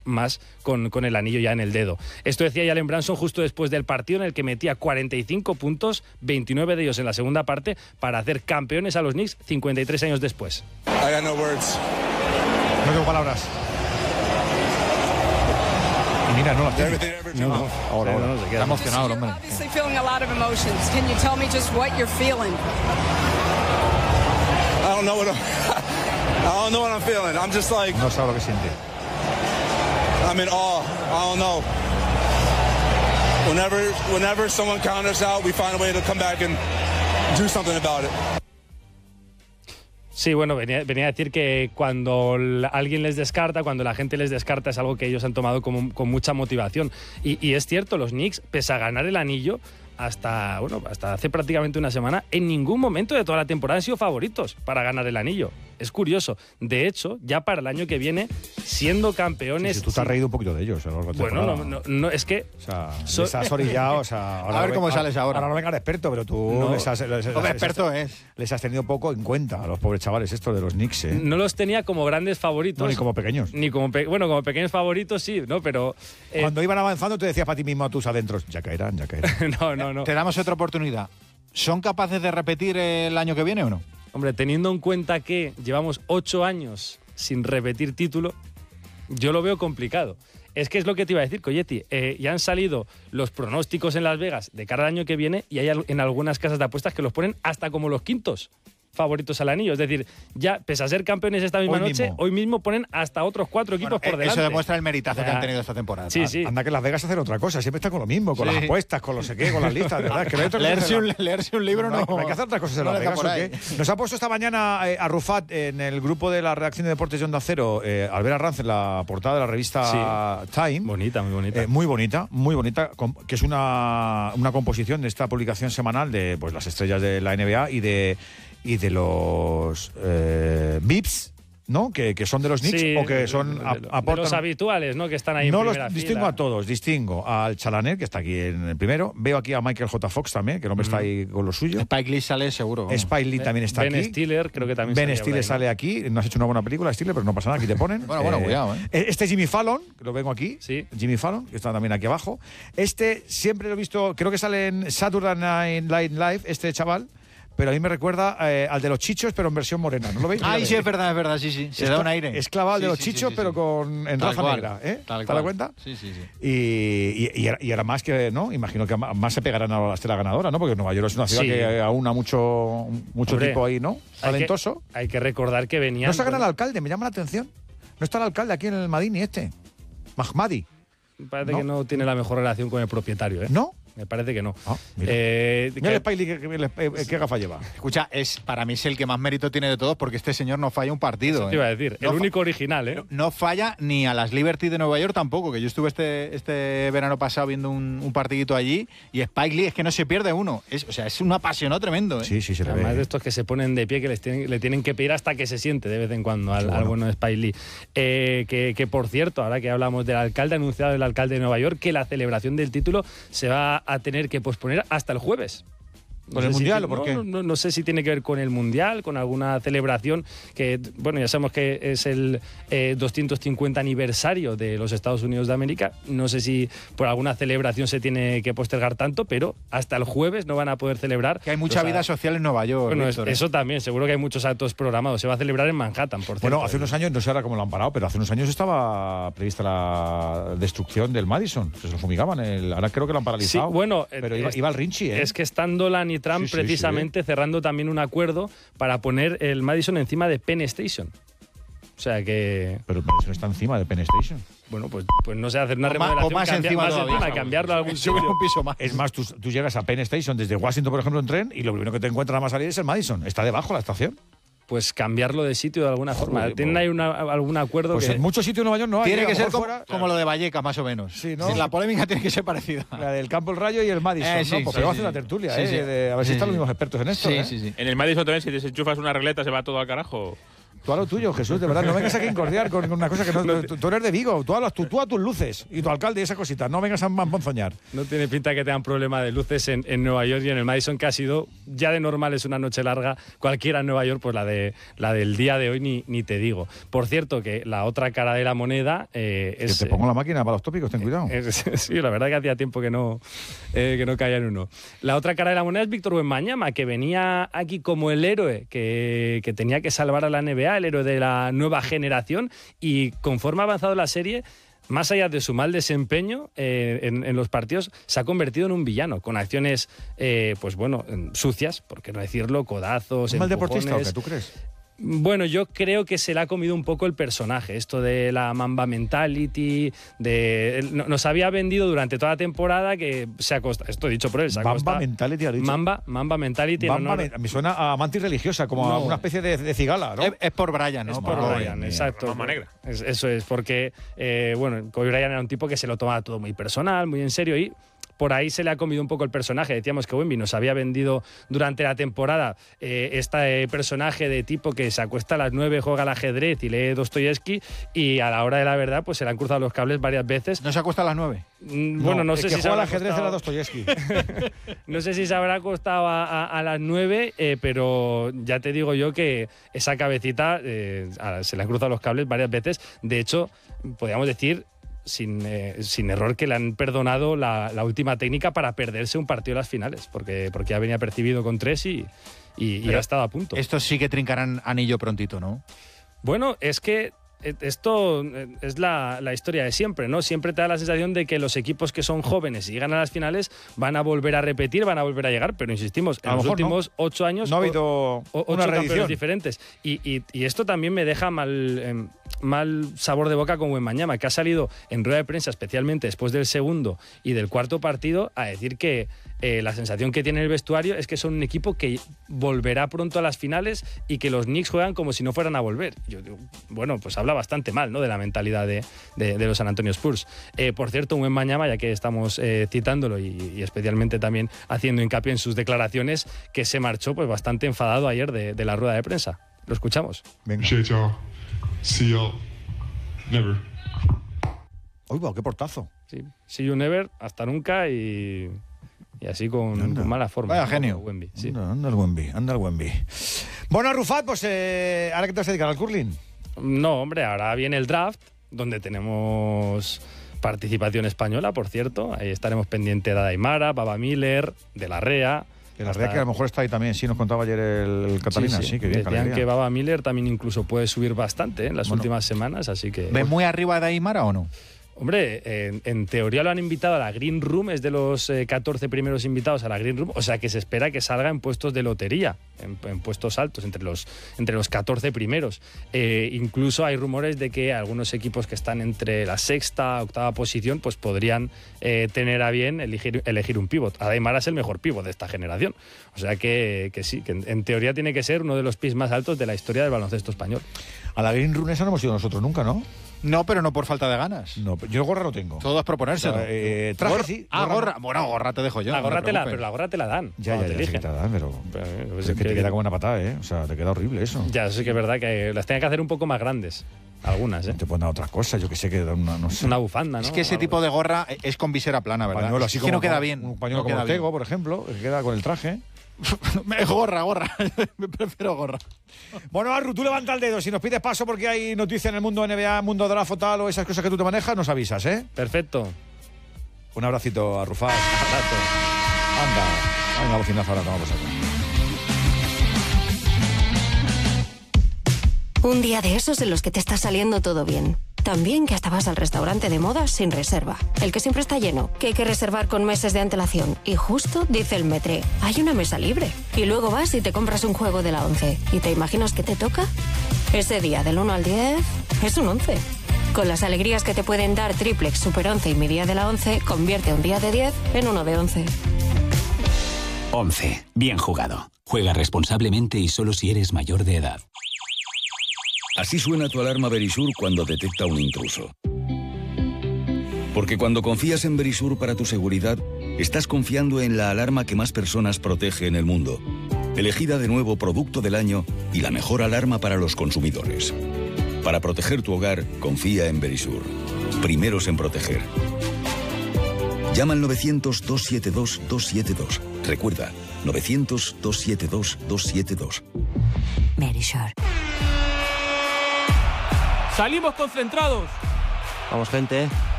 más con el anillo ya en el dedo. Esto decía Jalen Brunson justo después del partido en el que metía 45 puntos, 29 de ellos en la segunda parte, para hacer campeones a los Knicks 53 años después. I got no words. No tengo palabras. Y mira, no las tengo. No, ahora se queda emocionado el hombre. Obviously feeling a lot of emotions. Can you tell me just what you're feeling? I don't know what I'm feeling. I'm just like, No sabe lo que siente. I'm in awe. I don't know. Whenever someone counters out, we find a way to come back and do something about it. Sí, bueno, venía a decir que cuando alguien les descarta, cuando la gente les descarta, es algo que ellos han tomado con mucha motivación. Y es cierto, los Knicks, pese a ganar el anillo, hasta hace prácticamente una semana, en ningún momento de toda la temporada han sido favoritos para ganar el anillo. Es curioso. De hecho, ya para el año que viene, siendo campeones... Sí, tú te has reído un poquito de ellos. Bueno, no, es que... O sea, les has orillado, o sea... A ver cómo sales ahora. Ahora no venga el experto, pero tú No. les has tenido poco en cuenta a los pobres chavales estos de los Knicks, ¿eh? No los tenía como grandes favoritos. No, ni como pequeños. Ni como como pequeños favoritos sí, ¿no? Pero... Cuando iban avanzando, te decías para ti mismo a tus adentros, ya caerán. No. Te damos otra oportunidad. ¿Son capaces de repetir el año que viene o no? Hombre, teniendo en cuenta que llevamos 8 años sin repetir título, yo lo veo complicado. Es que es lo que te iba a decir, Coyetti. Ya han salido los pronósticos en Las Vegas de cara al año que viene y hay en algunas casas de apuestas que los ponen hasta como los quintos favoritos al anillo. Es decir, ya, pese a ser campeones esta misma noche, hoy mismo ponen hasta otros 4 equipos por delante. Eso demuestra el meritazo que han tenido esta temporada. Sí. Anda que Las Vegas hacen otra cosa, siempre están con lo mismo, con las apuestas, con lo sé qué, con las listas, ¿verdad? Es que leerse un libro no hay que hacer otras cosas en Las Vegas, ¿o qué? Nos ha puesto esta mañana a Rufat en el grupo de la redacción de Deportes de Onda Cero, Albert Arranz, en la portada de la revista Time. Bonita, muy bonita. Muy bonita, que es una composición de esta publicación semanal de pues las estrellas de la NBA y de los VIPs, ¿no? Que son de los Knicks, sí, o que son de los habituales, ¿no? Que están ahí no en primera los distingo fila. A todos, distingo al Chalaner, que está aquí en el primero, veo aquí a Michael J. Fox también, que el hombre está ahí con lo suyo. Spike Lee sale seguro. Spike Lee también está aquí. Ben Stiller creo que también Ben Stiller sale aquí, no has hecho una buena película, Stiller, pero no pasa nada, aquí te ponen. bueno, cuidado, Este es Jimmy Fallon, que lo vengo aquí, sí. Jimmy Fallon, que está también aquí abajo. Este siempre lo he visto, creo que sale en Saturday Night Live, este chaval. Pero a mí me recuerda al de los Chichos, pero en versión morena. ¿No lo veis? Ay, sí, es verdad, sí. Se da un aire. Es clavado al de los Sí, Chichos, pero en raza negra. ¿Te das cuenta? Sí. Y ahora más que, ¿no? Imagino que más se pegarán a la estrella ganadora, ¿no? Porque Nueva York es una ciudad que aúna mucho tipo ahí, ¿no? Talentoso. Hay que recordar que venían... No se gana el alcalde, me llama la atención. No está el alcalde aquí en el Madini Mahmadi. Parece que no tiene la mejor relación con el propietario, ¿eh? ¿No? Me parece que no. Mira el Spiley, ¿qué gafa lleva? Escucha, para mí es el que más mérito tiene de todos porque este señor no falla un partido. Eso te iba a decir, el único original, ¿eh? No falla ni a las Liberty de Nueva York tampoco, que yo estuve este verano pasado viendo un partidito allí y Spike Lee es que no se pierde uno. Es un apasionado tremendo, ¿eh? Sí, se le ve. Además de estos que se ponen de pie, que le tienen que pedir hasta que se siente de vez en cuando al bueno de Spike Lee. Que por cierto, ahora que hablamos del alcalde, ha anunciado el alcalde de Nueva York que la celebración del título se va a tener que posponer hasta el jueves. ¿Con el Mundial o por qué? No sé si tiene que ver con el Mundial, con alguna celebración que, bueno, ya sabemos que es el 250 aniversario de los Estados Unidos de América. No sé si por alguna celebración se tiene que postergar tanto, pero hasta el jueves no van a poder celebrar. Que hay mucha vida social en Nueva York. Bueno, eso también, seguro que hay muchos actos programados. Se va a celebrar en Manhattan, por cierto. Bueno, hace unos años, no sé ahora cómo lo han parado, pero hace unos años estaba prevista la destrucción del Madison. Se lo fumigaban. Ahora creo que lo han paralizado. Sí, bueno, pero iba al Rinchi, ¿eh? Es que están Dolan y Trump precisamente cerrando también un acuerdo para poner el Madison encima de Penn Station. O sea que... Pero Madison está encima de Penn Station. Bueno, pues no sé, hacer una remodelación, más encima cambiarlo a algún sitio. Un piso más. Es más, tú llegas a Penn Station desde Washington, por ejemplo, en tren, y lo primero que te encuentras a más salir es el Madison. Está debajo la estación. Pues cambiarlo de sitio de alguna forma. ¿Tienen ahí algún acuerdo? Pues en muchos sitios de Nueva York no hay. Tiene que ser como lo de Vallecas, más o menos. Sí, ¿no? La polémica tiene que ser parecida. La del Campo El Rayo y el Madison, ¿no? Pues vamos a hacer una tertulia, a ver si están los mismos expertos en esto. Sí. En el Madison también, si desenchufas una regleta, se va todo al carajo. Tú a lo tuyo, Jesús, de verdad. No vengas aquí a incordiar con una cosa que no... Tú eres de Vigo, tú a tus luces. Y tu alcalde y esa cosita. No vengas a mamponzoñar. No tiene pinta que tengan problema de luces en Nueva York y en el Madison, que ha sido, ya de normal es una noche larga, cualquiera en Nueva York, pues la del día de hoy ni te digo. Por cierto, que la otra cara de la moneda es... Que te pongo la máquina para los tópicos, ten cuidado. Sí, la verdad que hacía tiempo que no caía en uno. La otra cara de la moneda es Víctor Wembanyama, que venía aquí como el héroe que tenía que salvar a la NBA, el héroe de la nueva generación, y conforme ha avanzado la serie, más allá de su mal desempeño en los partidos, se ha convertido en un villano, con acciones, pues bueno, sucias, por qué no decirlo, codazos, ¿Un mal empujones. deportista o qué tú crees? Bueno, yo creo que se le ha comido un poco el personaje, esto de la Mamba Mentality, nos había vendido durante toda la temporada que se ha costado, esto dicho por él, se ha costado. Mamba Mentality, ha dicho. Mamba Mentality. Me suena a mantis religiosa, como a una especie de cigala, ¿no? Es por Brian, ¿no? Es por Brian, exacto. Mamba negra. Eso es, porque, bueno, Kobe Bryant era un tipo que se lo tomaba todo muy personal, muy en serio, y por ahí se le ha comido un poco el personaje. Decíamos que Wemby nos había vendido durante la temporada este personaje de tipo que se acuesta a las 9, juega al ajedrez y lee Dostoyevsky, y a la hora de la verdad pues se le han cruzado los cables varias veces. ¿No se acuesta a las 9? Bueno, no sé si juega al ajedrez era Dostoyevsky. No sé si se habrá acostado a las 9, pero ya te digo yo que esa cabecita se le han cruzado los cables varias veces. De hecho, podríamos decir sin error que le han perdonado la última técnica para perderse un partido de las finales, porque ya venía percibido con 3 y ha estado a punto. Estos sí que trincarán anillo prontito, ¿no? Bueno, es que esto es la historia de siempre, ¿no? Siempre te da la sensación de que los equipos que son jóvenes y llegan a las finales van a volver a repetir, van a volver a llegar, pero insistimos, en los últimos 8 años no ha habido 8 una campeones reedición diferentes. Y esto también me deja mal sabor de boca con Wembanyama, que ha salido en rueda de prensa, especialmente después del segundo y del cuarto partido, a decir que la sensación que tiene el vestuario es que son un equipo que volverá pronto a las finales y que los Knicks juegan como si no fueran a volver. Yo digo, bueno, pues habla bastante mal, ¿no?, de la mentalidad de los San Antonio Spurs. Por cierto, Wembanyama, ya que estamos citándolo y especialmente también haciendo hincapié en sus declaraciones, que se marchó pues bastante enfadado ayer de la rueda de prensa. Lo escuchamos. Venga. Appreciate y'all. See y'all. Never. Uy, wow, qué portazo. Sí. See you never, hasta nunca, y así con mala forma. Vaya genio. Wemby, sí. Anda el Wemby. Bueno, Arrufat, pues ahora que te vas a dedicar al curling. No, hombre, ahora viene el draft, donde tenemos participación española, por cierto. Ahí estaremos pendientes de Aymara, Baba Miller, de la Rea. Que la Rea que a lo mejor está ahí también, sí, nos contaba ayer el Catalina, sí, que bien. Decían que Baba Miller también incluso puede subir bastante en las últimas semanas, así que... ¿Ves muy arriba de Aymara o no? Hombre, en teoría lo han invitado a la Green Room, es de los 14 primeros invitados a la Green Room, o sea que se espera que salga en puestos de lotería, en puestos altos, entre los 14 primeros. Incluso hay rumores de que algunos equipos que están entre la sexta, octava posición, pues podrían tener a bien elegir un pívot. Aymara es el mejor pívot de esta generación, o sea que sí, que en teoría tiene que ser uno de los pis más altos de la historia del baloncesto español. A la Green Room esa no hemos ido nosotros nunca, ¿no? No, pero no por falta de ganas. No, yo gorra no tengo. Todo es proponérselo. O sea, traje sí. Gorra. Bueno, gorra te dejo yo. Pero la gorra te la dan. Ya te sí eligen. que te la dan, pero Pues es que te queda como una patada, ¿eh? O sea, te queda horrible eso. Ya, sí que es verdad que las tienen que hacer un poco más grandes. Algunas, ¿eh? Te pueden dar otras cosas, yo que sé, que no sé. Una bufanda, ¿no? Es que ese tipo de gorra es con visera plana, ¿verdad? Pañuelo así es que como no queda bien. Un pañuelo no como queda el Tego, por ejemplo, que queda con el traje. Gorra. Me prefiero gorra. Bueno, Arru, tú levanta el dedo. Si nos pides paso porque hay noticias en el mundo NBA, mundo draft o tal, o esas cosas que tú te manejas, nos avisas, ¿eh? Perfecto. Un abracito, Arrufat. Anda. Venga, bocinazo ahora, vamos acá. Un día de esos en los que te está saliendo todo bien. También que hasta vas al restaurante de moda sin reserva. El que siempre está lleno, que hay que reservar con meses de antelación. Y justo dice el Metre, hay una mesa libre. Y luego vas y te compras un juego de la 11. ¿Y te imaginas qué te toca? Ese día del 1 al 10 es un 11. Con las alegrías que te pueden dar Triplex, Super 11 y mi día de la 11, convierte un día de 10 en uno de 11. 11. Bien jugado. Juega responsablemente y solo si eres mayor de edad. Así suena tu alarma Verisur cuando detecta un intruso. Porque cuando confías en Verisur para tu seguridad, estás confiando en la alarma que más personas protege en el mundo. Elegida de nuevo producto del año y la mejor alarma para los consumidores. Para proteger tu hogar, confía en Verisur. Primeros en proteger. Llama al 900-272-272. Recuerda, 900-272-272. Verisur. Salimos concentrados. Vamos, gente.